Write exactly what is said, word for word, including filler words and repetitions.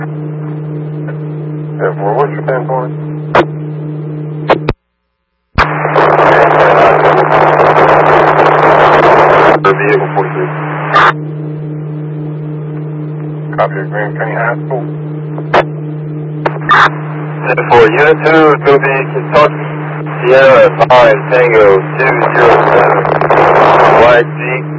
Therefore, what's your pinpoint? The vehicle forty-three. Copy of Green County High School. For Unit two, it's going to be Kentucky Sierra nine Tango two zero seven. White Jeep